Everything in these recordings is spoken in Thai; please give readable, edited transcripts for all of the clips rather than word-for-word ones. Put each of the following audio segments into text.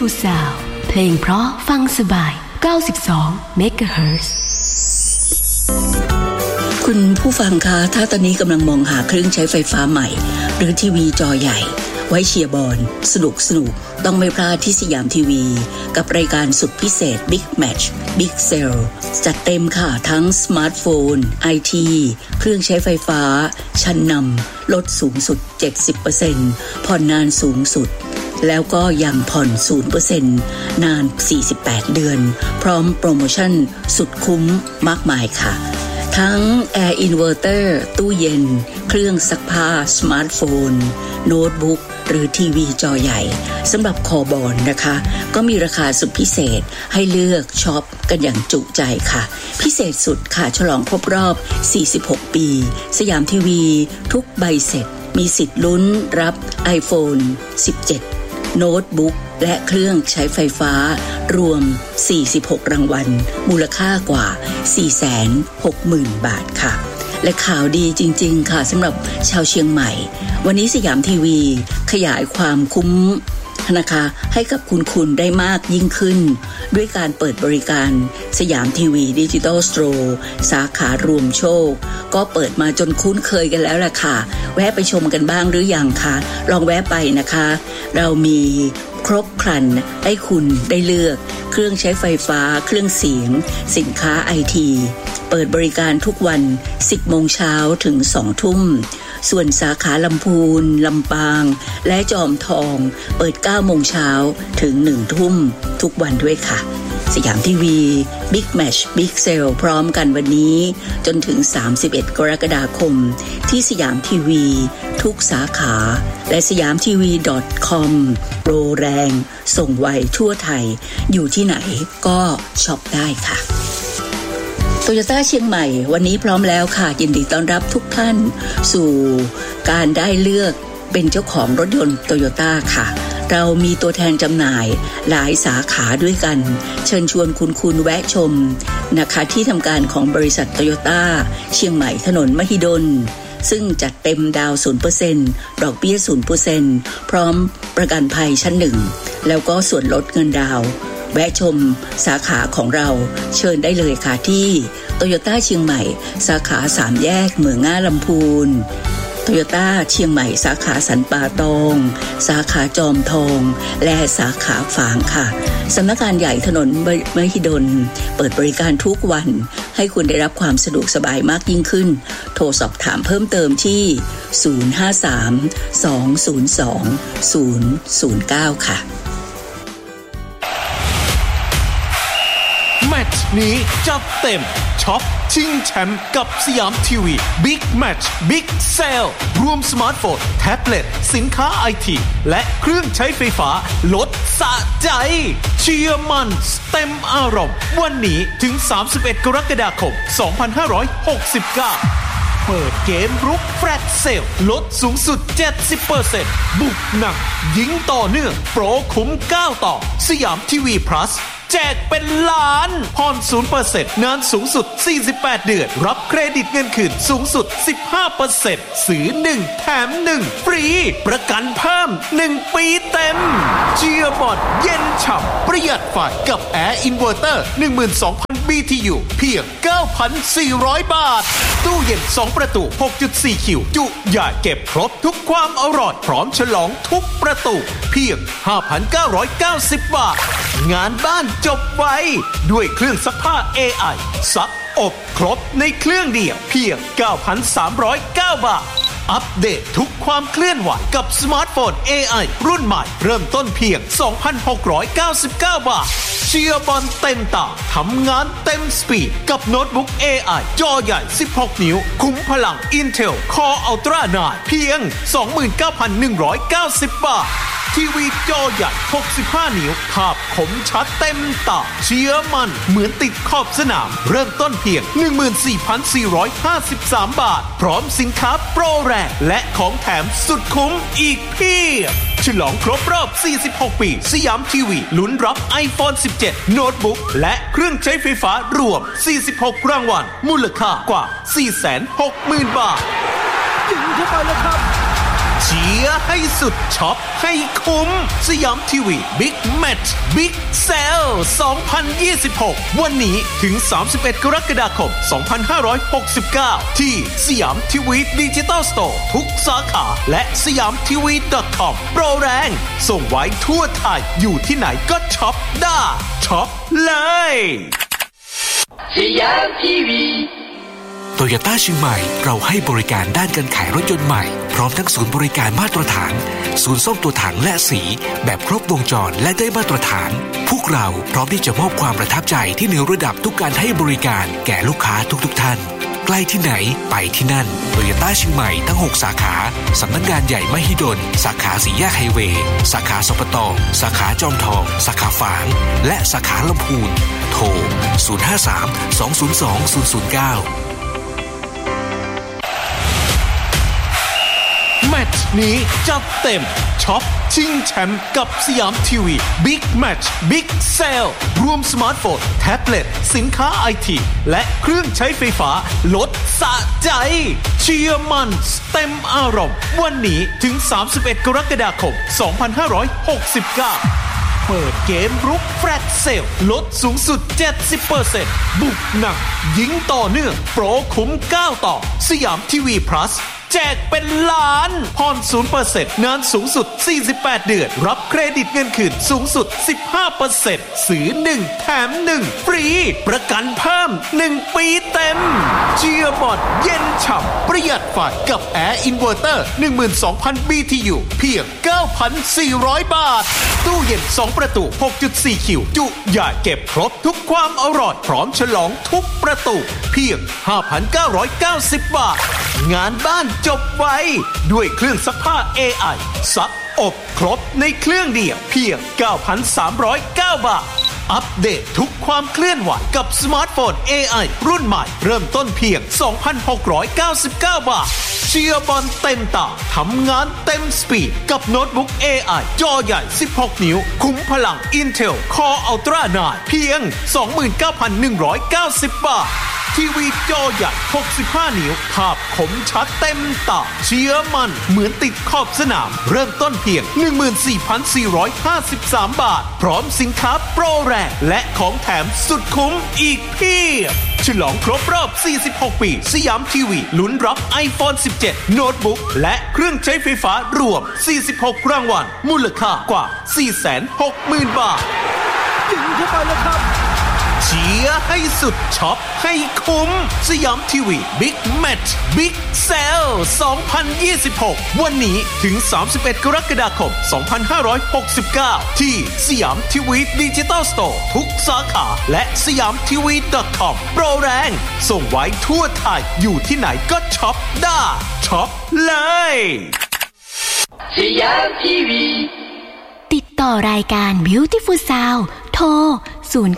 Beautiful Sound เพลงเพราะฟังสบาย92 MHz คุณผู้ฟังคะถ้าตอนนี้กำลังมองหาเครื่องใช้ไฟฟ้าใหม่หรือทีวีจอใหญ่ไว้เชียร์บอลสนุกต้องไม่พลาดที่สยามทีวีกับรายการสุดพิเศษ Big Match Big Sale จัดเต็มค่ะทั้งสมาร์ทโฟน IT เครื่องใช้ไฟฟ้าชั้นนำลดสูงสุด 70% ผ่อนนานสูงสุดแล้วก็ยังผ่อน 0% นาน 48 เดือนพร้อมโปรโมชั่นสุดคุ้มมากมายค่ะทั้ง Air Inverter ตู้เย็นเครื่องซักผ้าสมาร์ทโฟนโน้ตบุ๊กหรือทีวีจอใหญ่สำหรับคอบอลนะคะก็มีราคาสุดพิเศษให้เลือกช็อปกันอย่างจุใจค่ะพิเศษสุดค่ะฉลองครบรอบ46 ปีสยามทีวีทุกใบเสร็จมีสิทธิ์ลุ้นรับ iPhone 17 โน้ตบุ๊กและเครื่องใช้ไฟฟ้ารวม46รางวัลมูลค่ากว่า 460,000 บาทค่ะและข่าวดีจริงๆค่ะสำหรับชาวเชียงใหม่วันนี้สยามทีวีขยายความคุ้มนะคะให้กับคุณได้มากยิ่งขึ้นด้วยการเปิดบริการสยามทีวีดิจิทัลสโตร์สาขารวมโชคก็เปิดมาจนคุ้นเคยกันแล้วล่ะค่ะแวะไปชมกันบ้างหรือยังคะลองแวะไปนะคะเรามีครบครันให้คุณได้เลือกเครื่องใช้ไฟฟ้าเครื่องเสียงสินค้า IT เปิดบริการทุกวัน 10 โมงเช้าถึง 2 ทุ่มส่วนสาขาลำพูนลำปางและจอมทองเปิด 9 โมงเช้าถึง 1 ทุ่มทุกวันด้วยค่ะสยามทีวี Big Match Big Sale พร้อมกันวันนี้จนถึง 31 กรกฎาคมที่สยามทีวีทุกสาขาและสยามทีวี .com โปรแรงส่งไวทั่วไทยอยู่ที่ไหนก็ช็อปได้ค่ะโตโยต้าเชียงใหม่วันนี้พร้อมแล้วค่ะยินดีต้อนรับทุกท่านสู่การได้เลือกเป็นเจ้าของรถยนต์โตโยต้าค่ะเรามีตัวแทนจำหน่ายหลายสาขาด้วยกันเชิญชวนคุณแวะชมนะคะที่ทำการของบริษัทโตโยต้าเชียงใหม่ถนนมหิดลซึ่งจัดเต็มดาว 0% ดอกเบี้ย 0% พร้อมประกันภัยชั้น1แล้วก็ส่วนลดเงินดาวแวะชมสาขาของเราเชิญได้เลยค่ะที่โตโยต้าเชียงใหม่สาขา3แยกเหมืองง่าลำพูนโตโยต้าเชียงใหม่สาขาสันป่าตองสาขาจอมทองและสาขาฝางค่ะสำนักงานใหญ่ถนนมหิดลเปิดบริการทุกวันให้คุณได้รับความสะดวกสบายมากยิ่งขึ้นโทรสอบถามเพิ่มเติมที่053-202-009ค่ะแมตช์นี้จัดเต็มช็อปชิงแชมป์กับสยามทีวีบิ๊กแมตช์บิ๊กเซลรวมสมาร์ทโฟนแท็บเล็ตสินค้า IT และเครื่องใช้ไฟฟ้าลดสะใจเชียร์มันเต็มอารมณ์วันนี้ถึง31กรกฎาคม2569เปิดเกมรุกแฟลชเซลลดสูงสุด 70% บุกหนักยิงต่อเนื่องโปรคุ้ม9ต่อสยามทีวี Plusแจกเป็นล้านผ่อน 0% นานสูงสุด48เดือนรับเครดิตเงินคืนสูงสุด 15% ซื้อ1แถม1ฟรีประกันเพิ่ม1ปีเต็มเชียร์บอลเย็นฉ่ำประหยัดไฟกับ Air Inverter 12,000 BTU เพียง 9,400 บาทตู้เย็น2ประตู 6.4 คิวจุใหญ่เก็บครบทุกความอร่อยพร้อมฉลองทุกประตูเพียง 5,990 บาทงานบ้านจบไวด้วยเครื่องซักผ้า AI ซักอบครบในเครื่องเดียวเพียง 9,309 บาทอัปเดตทุกความเคลื่อนไหวกับสมาร์ทโฟน AI รุ่นใหม่เริ่มต้นเพียง 2,699 บาทเชียร์บอลเต็มตาทำงานเต็มสปีดกับโน้ตบุ๊ก AI จอใหญ่ 16 นิ้วคุ้มพลัง Intel Core Ultra 9 เพียง 29,190 บาททีวีจอใหญ่65นิ้วภาพคมชัดเต็มตาเชียร์มันเหมือนติดขอบสนามเริ่มต้นเพียง 14,453 บาทพร้อมสินค้าโปรแรงและของแถมสุดคุ้มอีกเพียบฉลองครบรอบ46ปีสยามทีวีลุ้นรับ iPhone 17 โน้ตบุ๊กและเครื่องใช้ไฟฟ้ารวม46รางวัลมูลค่ากว่า 460,000 บาทยิงเข้าไปแล้วครับเชียร์ให้สุดช็อปให้คุ้มสยามทีวีบิ๊กแมตช์บิ๊กเซล2026วันนี้ถึง31กรกฎาคม2569ที่สยามทีวีดิจิตอลสโตร์ทุกสาขาและสยามทีวี .com โปรแรงส่งไว้ทั่วไทยอยู่ที่ไหนก็ช็อปได้ช็อปเลยสยามทีวีโตโยต้าเชียงใหม่เราให้บริการด้านการขายรถยนต์ใหม่พร้อมทั้งศูนย์บริการมาตรฐานศูนย์ซ่อมตัวถังและสีแบบครบวงจรและได้มาตรฐานพวกเราพร้อมที่จะมอบความประทับใจที่เหนือระดับทุกการให้บริการแก่ลูกค้าทุกท่านใกล้ที่ไหนไปที่นั่นโตโยต้าเชียงใหม่ทั้ง6สาขาสำนักงานใหญ่มหิดลสาขาสี่แยกไฮเวย์สาขาสปต.สาขาจอมทองสาขาฝางและสาขาลำพูนโทร053-202-009 แมตช์นี้จัดเต็มช็อปชิงแชมป์กับสยามทีวีบิ๊กแมตช์บิ๊กเซลรวมสมาร์ทโฟนแท็บเล็ตสินค้าไอทีและเครื่องใช้ไฟฟ้าลดสะใจเชียร์มันเต็มอารมณ์วันนี้ถึง31กรกฎาคม2569เปิดเกมรุกแฟลชเซลลดสูงสุด 70% บุกหนักยิงต่อเนื่องโปรคุ้ม9ต่อสยามทีวีพลัสแจกเป็นล้านผ่อน 0% นานสูงสุด48เดือนรับเครดิตเงินคืนสูงสุด 15% ซื้อ1แถม1ฟรีประกันเพิ่ม1ปีเต็มเชียร์บอดเย็นฉ่ำประหยัดไฟกับแอร์อินเวอร์เตอร์ 12,000 BTU เพียง 9,400 บาทตู้เย็น2ประตู 6.4 คิวจุใหญ่เก็บครบทุกความอร่อยพร้อมฉลองทุกประตูเพียง 5,990 บาทงานบ้านจบไวด้วยเครื่องซักผ้า AI ซักอบครบในเครื่องเดียวเพียง 9,309 บาทอัปเดตทุกความเคลื่อนไหวกับสมาร์ทโฟน AI รุ่นใหม่เริ่มต้นเพียง 2,699 บาทเชียร์บอลเต็มตาทำงานเต็มสปีดกับโน้ตบุ๊ก AI จอใหญ่ 16 นิ้วคุ้มพลัง Intel Core Ultra 9 เพียง 29,190 บาททีวีจอใหญ่ 65 นิ้วภาพคมชัดเต็มตาเชียร์มันเหมือนติดขอบสนามเริ่มต้นเพียง 14,453 บาทพร้อมสินค้าโปรแรงและของแถมสุดคุ้มอีกเพียบฉลองครบรอบ 46 ปีสยามทีวีลุ้นรับ iPhone 17 โน้ตบุ๊กและเครื่องใช้ไฟฟ้ารวม 46 รางวัลมูลค่ากว่า 460,000 บาทยิงเข้าไปแล้วครับเชียร์ให้สุดช็อปให้คุ้มสยามทีวีบิ๊กแมตช์บิ๊กเซล2026วันนี้ถึง31กรกฎาคม2569ที่สยามทีวีดิจิตอลสโตร์ทุกสาขาและสยามทีวี .com โปรแรงส่งไว้ทั่วไทยอยู่ที่ไหนก็ช็อปได้ช็อปเลยสยามทีวีติดต่อรายการ Beautiful Sound โทร0910725599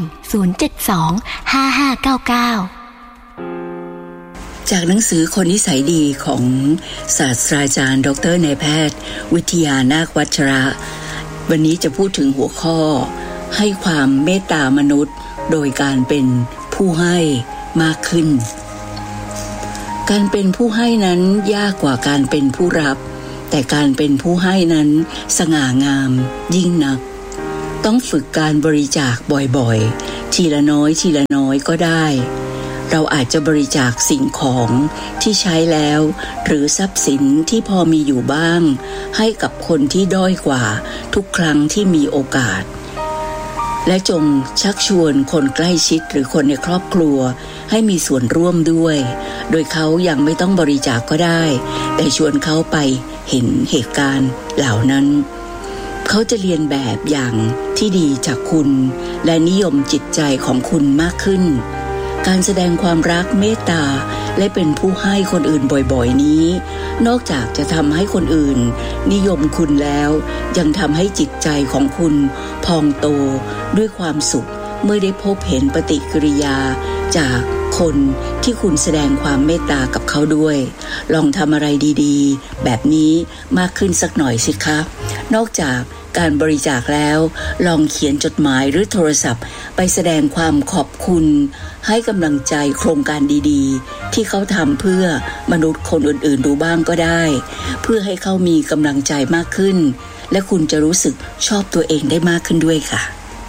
จากหนังสือคนนิสัยดีของศาสตราจารย์ดร.นายแพทย์วิทยานาควัชระวันนี้จะพูดถึงหัวข้อให้ความเมตตามนุษย์โดยการเป็นผู้ให้มากขึ้นการเป็นผู้ให้นั้นยากกว่าการเป็นผู้รับแต่การเป็นผู้ให้นั้นสง่างามยิ่งนักต้องฝึกการบริจาคบ่อยๆทีละน้อยทีละน้อยก็ได้เราอาจจะบริจาคสิ่งของที่ใช้แล้วหรือทรัพย์สินที่พอมีอยู่บ้างให้กับคนที่ด้อยกว่าทุกครั้งที่มีโอกาสและจงชักชวนคนใกล้ชิดหรือคนในครอบครัวให้มีส่วนร่วมด้วยโดยเขายังไม่ต้องบริจาคก็ได้แต่ชวนเขาไปเห็นเหตุการณ์เหล่านั้นเขาจะเรียนแบบอย่างที่ดีจากคุณและนิยมจิตใจของคุณมากขึ้นการแสดงความรักเมตตาและเป็นผู้ให้คนอื่นบ่อยๆนี้นอกจากจะทำให้คนอื่นนิยมคุณแล้วยังทำให้จิตใจของคุณพองโตด้วยความสุขเมื่อได้พบเห็นปฏิกิริยาจากคนที่คุณแสดงความเมตตากับเขาด้วยลองทำอะไรดีๆแบบนี้มากขึ้นสักหน่อยสิคะนอกจากการบริจาคแล้วลองเขียนจดหมายหรือโทรศัพท์ไปแสดงความขอบคุณให้กำลังใจโครงการดีๆที่เขาทำเพื่อมนุษย์คนอื่นๆดูบ้างก็ได้เพื่อให้เขามีกำลังใจมากขึ้นและคุณจะรู้สึกชอบตัวเองได้มากขึ้นด้วยค่ะ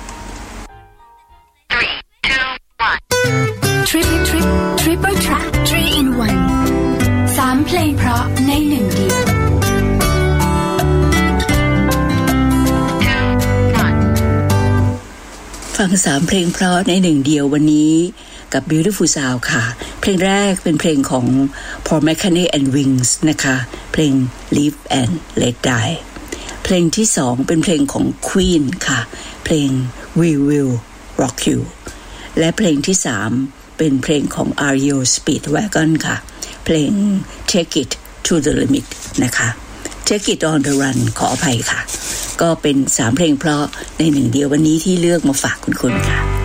Triple Track 3 in 1 3 เพลงเพราะในหนึ่งเดียวฟัง3เพลงเพราะในหนึ่งเดียววันนี้กับ Beautiful Sound ค่ะเพลงแรกเป็นเพลงของ Paul McCartney and Wings นะคะเพลง Live and Let Die เพลงที่2เป็นเพลงของ Queen ค่ะเพลง We Will Rock You และเพลงที่3เป็นเพลงของ REO Speedwagon ค่ะเพลง Take It to the Limit นะคะ Take It on the Run ขออภัยค่ะก็เป็น3เพลงเพราะในหนึ่งเดียววันนี้ที่เลือกมาฝากคุณค่ะ